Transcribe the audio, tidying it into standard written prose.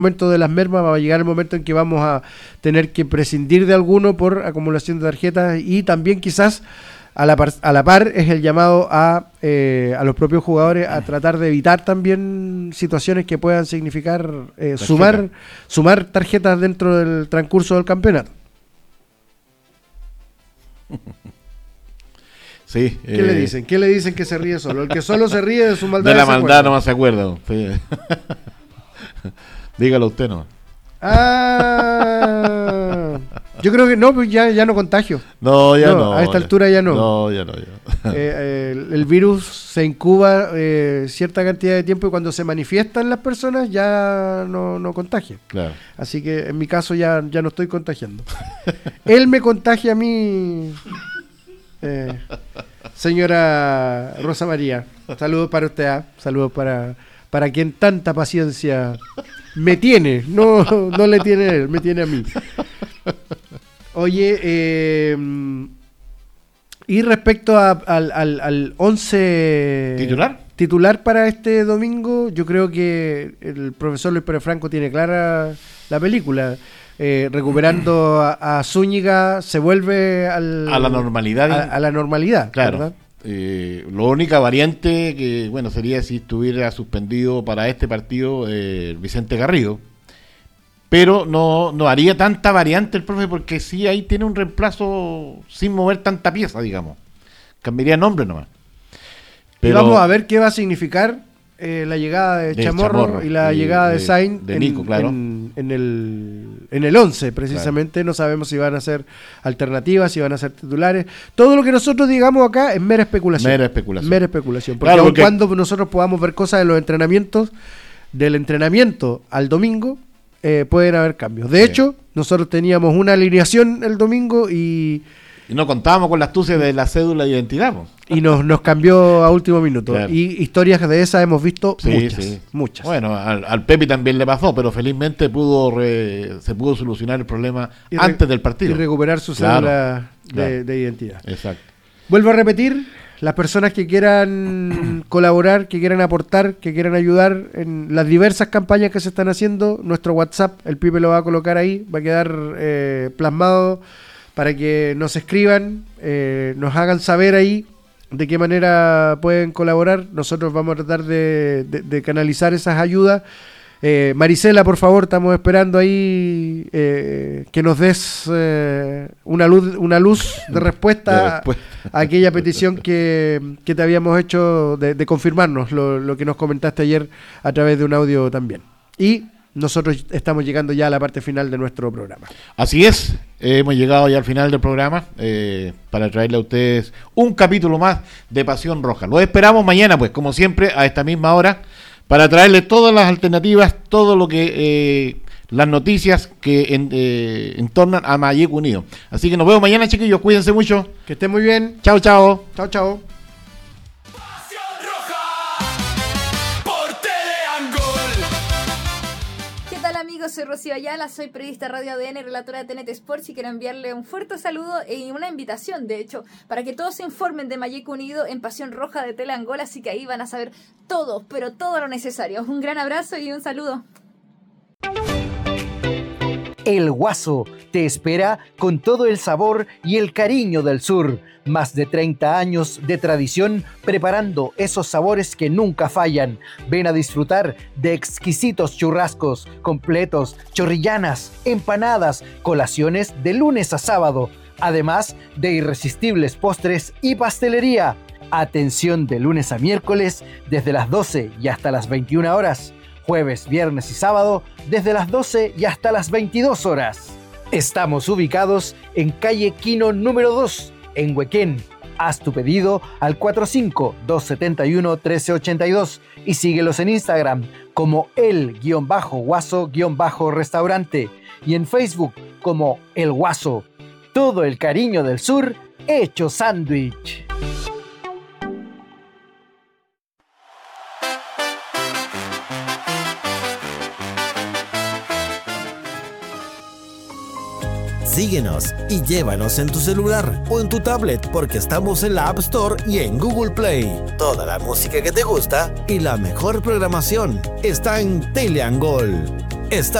momento de las mermas va a llegar el momento en que vamos a tener que prescindir de alguno por acumulación de tarjetas, y también quizás a la par es el llamado a los propios jugadores a tratar de evitar también situaciones que puedan significar sumar tarjetas dentro del transcurso del campeonato. Sí, ¿Qué le dicen? ¿Qué le dicen que se ríe solo? El que solo se ríe de su maldad. De la maldad no más se acuerda. Sí. Dígalo usted, ¿no? Yo creo que no, pues ya no contagio. No, ya no. A esta altura ya no. No, ya no. El virus se incuba cierta cantidad de tiempo, y cuando se manifiestan las personas ya no contagia. Claro. Así que en mi caso ya no estoy contagiando. Él me contagia a mí, señora Rosa María. Saludos para usted, saludos para quien tanta paciencia me tiene. No le tiene a él, me tiene a mí. Oye, y respecto al 11 titular para este domingo, yo creo que el profesor Luis Pérez Franco tiene clara la película. Recuperando a Zúñiga, se vuelve a la normalidad. A la normalidad, claro. ¿verdad? La única variante que, bueno, sería si estuviera suspendido para este partido Vicente Garrido. Pero no haría tanta variante el profe, porque sí ahí tiene un reemplazo sin mover tanta pieza, digamos. Cambiaría nombre nomás. Pero vamos a ver qué va a significar la llegada de Chamorro y la llegada de Sainz de Nico, claro. en el 11, precisamente. Claro. No sabemos si van a ser alternativas, si van a ser titulares. Todo lo que nosotros digamos acá es mera especulación. Mera especulación. Porque claro, cuando nosotros podamos ver cosas de los entrenamientos, del entrenamiento al domingo, pueden haber cambios. De hecho, nosotros teníamos una alineación el domingo y no contábamos con la astucia de la cédula de identidad. Y nos cambió a último minuto. Claro. Y historias de esas hemos visto muchas. Bueno, al Pepi también le pasó, pero felizmente se pudo solucionar el problema antes del partido. Y recuperar su cédula de identidad. Exacto. Vuelvo a repetir, las personas que quieran colaborar, que quieran aportar, que quieran ayudar en las diversas campañas que se están haciendo, nuestro WhatsApp, el Pipe lo va a colocar ahí, va a quedar plasmado para que nos escriban, nos hagan saber ahí de qué manera pueden colaborar. Nosotros vamos a tratar de canalizar esas ayudas. Marisela, por favor, estamos esperando ahí que nos des una luz de respuesta a aquella petición que te habíamos hecho de confirmarnos lo que nos comentaste ayer a través de un audio también. Y nosotros estamos llegando ya a la parte final de nuestro programa. Así es, hemos llegado ya al final del programa para traerle a ustedes un capítulo más de Pasión Roja. Los esperamos mañana, pues, como siempre, a esta misma hora, para traerles todas las alternativas, todo lo que las noticias que entornan a Mayeco Unido. Así que nos vemos mañana, chiquillos, cuídense mucho. Que estén muy bien. Chao, chao. Chao, chao. Amigos, soy Rocío Ayala, soy periodista Radio ADN, relatora de TNT Sports, y quiero enviarle un fuerte saludo y una invitación, de hecho, para que todos se informen de Mayeco Unido en Pasión Roja de Teleangol, así que ahí van a saber todo, pero todo lo necesario. Un gran abrazo y un saludo. El Guaso te espera con todo el sabor y el cariño del sur. Más de 30 años de tradición preparando esos sabores que nunca fallan. Ven a disfrutar de exquisitos churrascos, completos, chorrillanas, empanadas, colaciones de lunes a sábado. Además de irresistibles postres y pastelería. Atención de lunes a miércoles desde las 12 y hasta las 21 horas. Jueves, viernes y sábado desde las 12 y hasta las 22 horas. Estamos ubicados en calle Quino número 2, en Huequén. Haz tu pedido al 45-271-1382 y síguelos en Instagram como el-guaso-restaurante y en Facebook como El Guaso. Todo el cariño del sur hecho sándwich. Síguenos y llévanos en tu celular o en tu tablet porque estamos en la App Store y en Google Play. Toda la música que te gusta y la mejor programación está en Teleangol. está